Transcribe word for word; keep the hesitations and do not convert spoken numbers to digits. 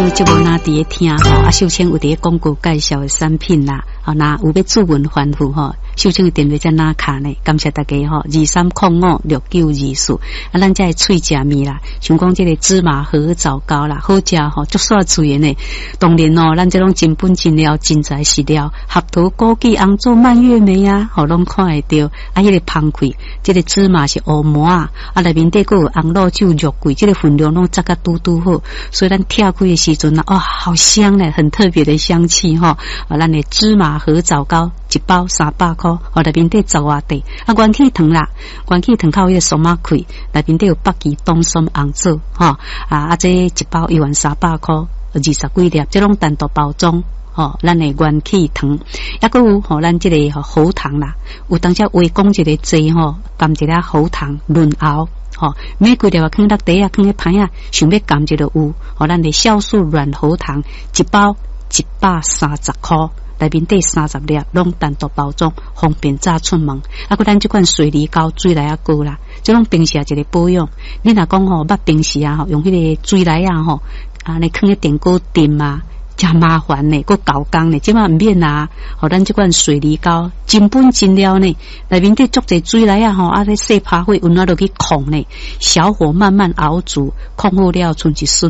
节目拿伫听吼，啊，秀清有伫广告介绍的产品啦，啊，那有要注文反复吼，秀清的电话在哪卡呢？感谢大家吼，二三空五六九二四，啊，咱这脆食面啦，像讲这个芝麻荷枣糕啦，好食吼，足煞脆的呢。当然哦，咱这种真本真料、真材实料，合桃、枸杞、红枣、蔓越莓啊，吼，拢看会到。啊，迄个芳开，这个芝麻是乌麻啊，啊，内面底个有红露酒、肉桂，这个分量拢扎个嘟嘟好，所以咱跳开的时阵啊，哦，好香嘞，很特别的香气哈。啊，咱的芝麻荷枣糕一包三百块，哦，内面底十外块。啊，元气糖啦，元气糖靠迄个松仔开，内面底有北极冬松红枣哈。啊，啊，这一包一万三百块，二十几粒，这种单独包装。吼，咱的元气糖，抑个有吼，咱这个吼喉糖啦，有当时微讲一个剂吼，含一粒喉糖润喉，吼，每几粒啊，放落地啊，放喺盘啊，想要含一个有，吼，咱的酵素软喉糖一包一百三十块，内面底三十粒，拢单独包装，方便早出门。啊，个咱这款水梨膏水来啊膏啦，这种平时啊一个保养。你若讲吼，捌平时啊吼，用迄个水来啊吼，啊，你放喺电锅炖啊。真麻烦呢，个搞工呢，即马唔免啊！互咱即款水梨膏真本真料呢，内面底足侪水来啊！吼，啊，咧细拍火，温啊落去控呢，小火慢慢熬煮，控好了，剩一瞬。